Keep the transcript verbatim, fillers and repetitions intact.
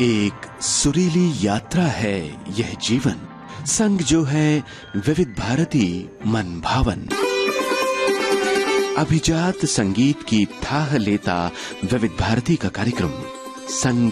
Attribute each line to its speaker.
Speaker 1: एक सुरीली यात्रा है यह जीवन, संग जो है विविध भारती मन भावन। अभिजात संगीत की थाह लेता विविध भारती का कार्यक्रम संग